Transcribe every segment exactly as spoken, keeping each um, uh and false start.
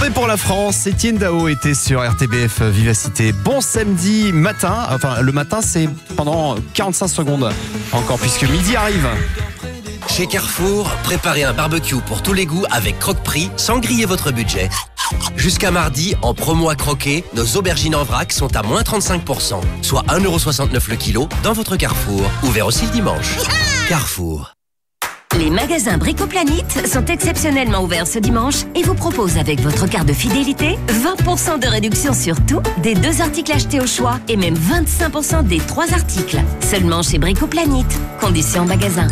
Tombé pour la France, Étienne Dao était sur R T B F Vivacité. Bon samedi matin, enfin le matin c'est pendant quarante-cinq secondes encore puisque midi arrive. Chez Carrefour, préparez un barbecue pour tous les goûts avec Croque-Prix sans griller votre budget. Jusqu'à mardi, en promo à croquer, nos aubergines en vrac sont à moins trente-cinq pour cent, soit un euro soixante-neuf le kilo dans votre Carrefour. Ouvert aussi le dimanche. Carrefour. Les magasins Bricoplanite sont exceptionnellement ouverts ce dimanche et vous proposent avec votre carte de fidélité vingt pour cent de réduction sur tout, des deux articles achetés au choix et même vingt-cinq pour cent des trois articles. Seulement chez Bricoplanite. Conditions en magasin.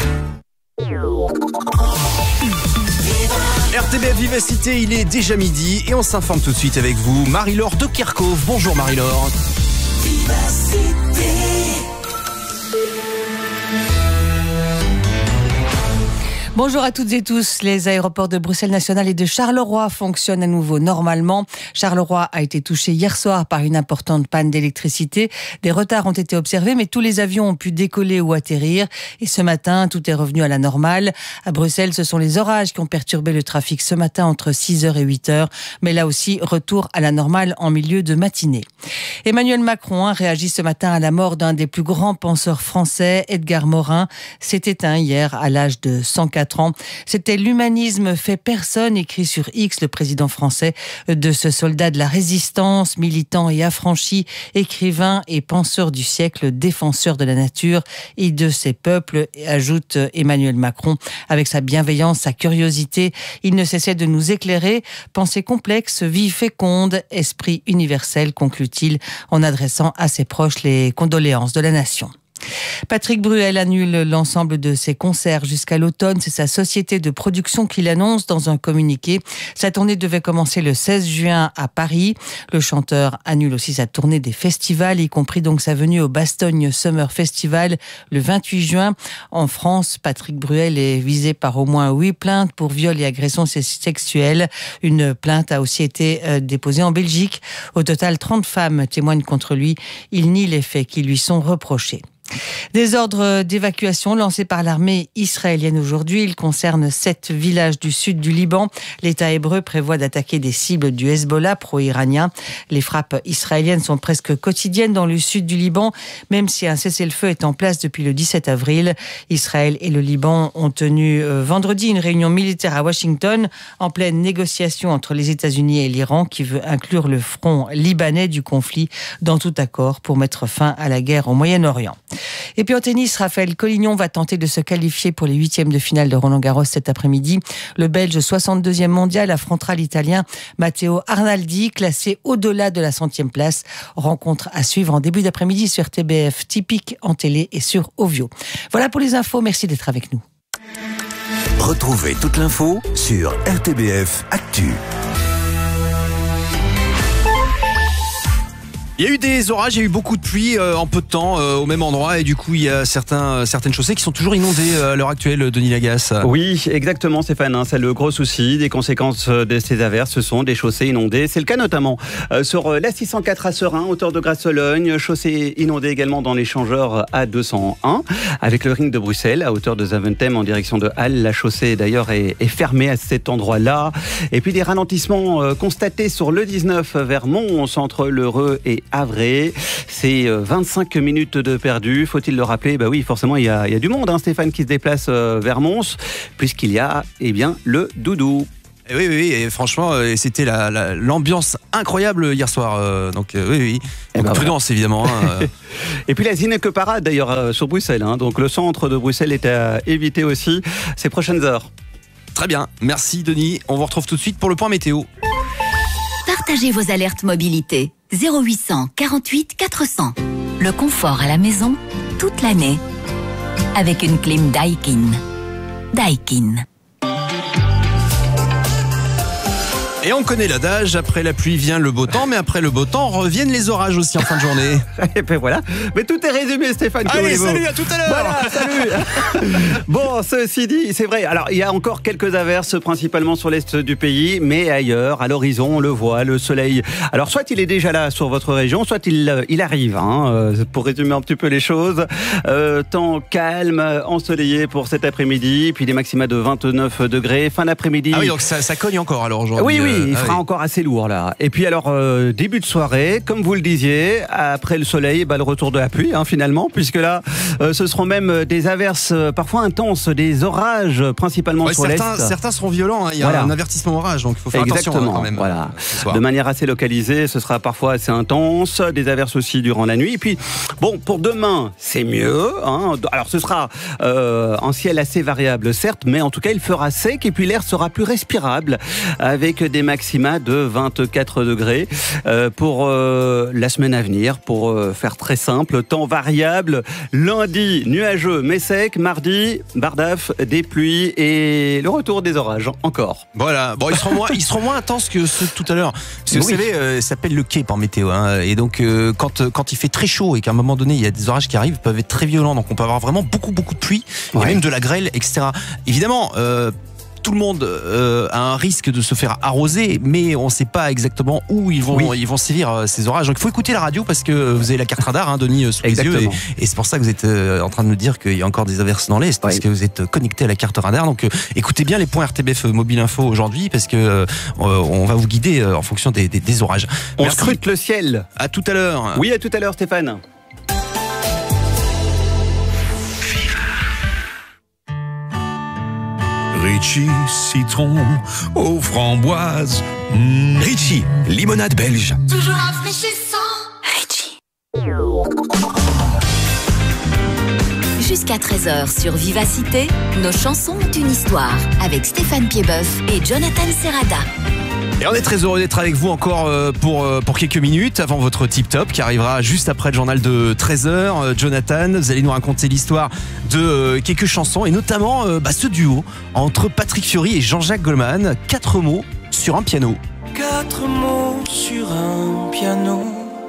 R T B F Vivacité, il est déjà midi et on s'informe tout de suite avec vous. Marie-Laure de Kerkhove. Bonjour Marie-Laure. Vivacité. Bonjour à toutes et tous. Les aéroports de Bruxelles National et de Charleroi fonctionnent à nouveau normalement. Charleroi a été touché hier soir par une importante panne d'électricité. Des retards ont été observés, mais tous les avions ont pu décoller ou atterrir. Et ce matin, tout est revenu à la normale. À Bruxelles, ce sont les orages qui ont perturbé le trafic ce matin entre six heures et huit heures. Mais là aussi, retour à la normale en milieu de matinée. Emmanuel Macron hein, réagit ce matin à la mort d'un des plus grands penseurs français, Edgar Morin. S'est éteint hier à l'âge de cent quatre ans. C'était l'humanisme fait personne, écrit sur X le président français de ce soldat de la résistance, militant et affranchi, écrivain et penseur du siècle, défenseur de la nature et de ses peuples, ajoute Emmanuel Macron. Avec sa bienveillance, sa curiosité, il ne cessait de nous éclairer. Pensée complexe, vie féconde, esprit universel, conclut-il en adressant à ses proches les condoléances de la nation. Patrick Bruel annule l'ensemble de ses concerts jusqu'à l'automne. C'est sa société de production qui l'annonce dans un communiqué. Sa tournée devait commencer le seize juin à Paris. Le chanteur annule aussi sa tournée des festivals, y compris donc sa venue au Bastogne Summer Festival le vingt-huit juin. En France, Patrick Bruel est visé par au moins huit plaintes pour viol et agression sexuelle. Une plainte a aussi été déposée en Belgique. Au total, trente femmes témoignent contre lui. Il nie les faits qui lui sont reprochés. Des ordres d'évacuation lancés par l'armée israélienne aujourd'hui. Ils concernent sept villages du sud du Liban. L'État hébreu prévoit d'attaquer des cibles du Hezbollah pro-iranien. Les frappes israéliennes sont presque quotidiennes dans le sud du Liban, même si un cessez-le-feu est en place depuis le dix-sept avril. Israël et le Liban ont tenu euh, vendredi une réunion militaire à Washington en pleine négociation entre les États-Unis et l'Iran qui veut inclure le front libanais du conflit dans tout accord pour mettre fin à la guerre au Moyen-Orient. Et puis en tennis, Raphaël Collignon va tenter de se qualifier pour les huitièmes de finale de Roland-Garros cet après-midi. Le Belge soixante-deuxième mondial affrontera l'Italien Matteo Arnaldi, classé au-delà de la centième place. Rencontre à suivre en début d'après-midi sur T B F Typique en télé et sur Ovio. Voilà pour les infos, merci d'être avec nous. Retrouvez toute l'info sur R T B F Actu. Il y a eu des orages, il y a eu beaucoup de pluie euh, en peu de temps euh, au même endroit et du coup il y a certains, certaines chaussées qui sont toujours inondées euh, à l'heure actuelle, Denis Lagasse. Oui, exactement Stéphane, hein, c'est le gros souci. Des conséquences de ces averses, ce sont des chaussées inondées. C'est le cas notamment euh, sur l'A six cent quatre à Serein, hauteur de Grasse-Sologne, chaussée inondée également dans l'échangeur A deux cent un, avec le ring de Bruxelles à hauteur de Zaventem en direction de Halle. La chaussée d'ailleurs est, est fermée à cet endroit-là. Et puis des ralentissements euh, constatés sur le dix-neuf vers Mons, entre l'Heureux et Havre. C'est vingt-cinq minutes de perdu. Faut-il le rappeler? Bah oui, forcément, il y a, il y a du monde, hein, Stéphane, qui se déplace vers Mons, puisqu'il y a, eh bien, le doudou. Et oui, oui, et franchement, c'était la, la, l'ambiance incroyable hier soir. Euh, donc, euh, oui, oui. Donc, ben prudence, voilà. Évidemment. Hein. Et puis la Zineke Parade, d'ailleurs, euh, sur Bruxelles. Hein, donc, le centre de Bruxelles est à éviter aussi ces prochaines heures. Très bien. Merci, Denis. On vous retrouve tout de suite pour le point météo. Partagez vos alertes mobilité. zéro huit cent quarante-huit quatre cents. Le confort à la maison, toute l'année. Avec une clim Daikin. Daikin. Et on connaît l'adage, après la pluie vient le beau temps, mais après le beau temps reviennent les orages aussi en fin de journée. Et ben voilà, mais tout est résumé Stéphane. Allez, salut, à tout à l'heure. Voilà, salut. Bon, ceci dit, c'est vrai, alors il y a encore quelques averses, principalement sur l'est du pays, mais ailleurs, à l'horizon, on le voit, le soleil. Alors soit il est déjà là sur votre région, soit il, il arrive, hein, pour résumer un petit peu les choses. Euh, temps calme, ensoleillé pour cet après-midi, puis des maxima de vingt-neuf degrés, fin d'après-midi. Ah oui, donc ça, ça cogne encore alors aujourd'hui. Oui, oui. oui, il ah fera oui. encore assez lourd là. Et puis alors, euh, début de soirée, comme vous le disiez, après le soleil, bah, le retour de la pluie hein, finalement, puisque là, euh, ce seront même des averses euh, parfois intenses, des orages principalement Ouais, sur certains, l'est. certains seront violents, hein. Il y a Voilà. un avertissement orage, donc il faut faire Exactement, attention hein, quand même. voilà. euh, ce soir. De manière assez localisée, ce sera parfois assez intense, des averses aussi durant la nuit. Et puis, bon, pour demain, c'est mieux. Hein. Alors, ce sera euh, en ciel assez variable, certes, mais en tout cas, il fera sec et puis l'air sera plus respirable avec des maxima de vingt-quatre degrés euh, pour euh, la semaine à venir. Pour euh, faire très simple, temps variable. Lundi, nuageux mais sec. Mardi, bardaf, des pluies et le retour des orages encore. Voilà, bon, ils seront moins, ils seront moins intenses que ceux de tout à l'heure. Parce que vous Oui. savez, euh, ça s'appelle le Cape en météo. Hein, et donc, euh, quand, euh, quand il fait très chaud et qu'à un moment donné, il y a des orages qui arrivent, ils peuvent être très violents. Donc, on peut avoir vraiment beaucoup, beaucoup de pluie, Ouais. et même de la grêle, et cetera. Évidemment, euh, tout le monde euh, a un risque de se faire arroser, mais on ne sait pas exactement où ils vont, Oui. ils vont sévir euh, ces orages. Donc, il faut écouter la radio parce que vous avez la carte radar, hein, Denis, euh, sous les yeux. Exactement. Et, et c'est pour ça que vous êtes euh, en train de nous dire qu'il y a encore des averses dans l'Est, parce Oui. que vous êtes connecté à la carte radar. Donc, euh, écoutez bien les points R T B F Mobile Info aujourd'hui, parce que euh, on va vous guider euh, en fonction des, des, des orages. On Merci. scrute le ciel. À tout à l'heure. Oui, à tout à l'heure, Stéphane. Richie, citron aux framboises. Mmh. Richie, limonade belge. Toujours rafraîchissant. Jusqu'à treize heures sur Vivacité, nos chansons ont une histoire avec Stéphane Piedboeuf et Jonathan Serrada. Et on est très heureux d'être avec vous encore euh, pour, euh, pour quelques minutes avant votre Tip Top qui arrivera juste après le journal de treize heures. Euh, Jonathan, vous allez nous raconter l'histoire de euh, quelques chansons et notamment euh, bah, ce duo entre Patrick Fiori et Jean-Jacques Goldman. Quatre mots sur un piano. Quatre mots sur un piano,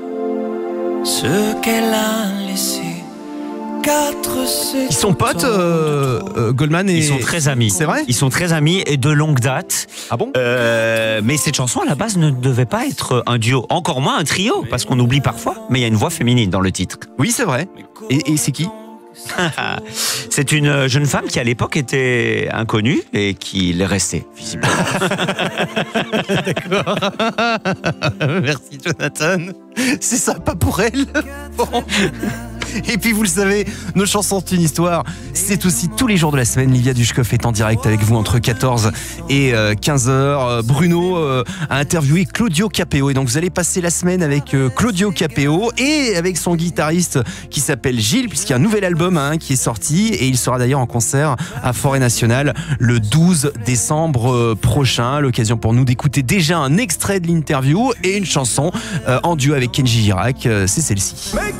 ce qu'elle a laissé. Quatre, c'est Ils sont potes, euh, euh, Goldman et... Ils sont très amis. C'est vrai ? Ils sont très amis et de longue date. Ah bon ? Euh, mais cette chanson à la base ne devait pas être un duo, encore moins un trio, parce qu'on oublie parfois. Mais il y a une voix féminine dans le titre. Oui, c'est vrai. Et, et c'est qui ? C'est une jeune femme qui à l'époque était inconnue et qui l'est restée, visiblement. D'accord. Merci Jonathan. C'est sympa pour elle. Bon. Et puis vous le savez, nos chansons ont une histoire. C'est aussi tous les jours de la semaine. Livia Dushkoff est en direct avec vous entre quatorze et quinze heures. Bruno a interviewé Claudio Capéo. Et donc vous allez passer la semaine avec Claudio Capéo et avec son guitariste qui s'appelle Gilles, puisqu'il y a un nouvel album hein, qui est sorti. Et il sera d'ailleurs en concert à Forêt Nationale le douze décembre prochain. L'occasion pour nous d'écouter déjà un extrait de l'interview et une chanson en duo avec Kenji Girac. C'est celle-ci. Make